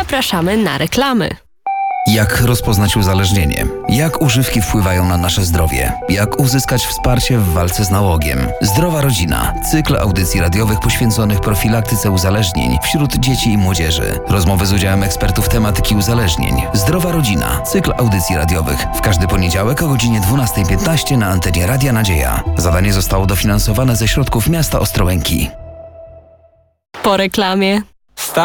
zapraszamy na reklamy. Jak rozpoznać uzależnienie? Jak używki wpływają na nasze zdrowie? Jak uzyskać wsparcie w walce z nałogiem? Zdrowa rodzina. Cykl audycji radiowych poświęconych profilaktyce uzależnień wśród dzieci i młodzieży. Rozmowy z udziałem ekspertów tematyki uzależnień. Zdrowa rodzina. Cykl audycji radiowych. W każdy poniedziałek o godzinie 12:15 na antenie Radia Nadzieja. Zadanie zostało dofinansowane ze środków miasta Ostrołęki. Po reklamie.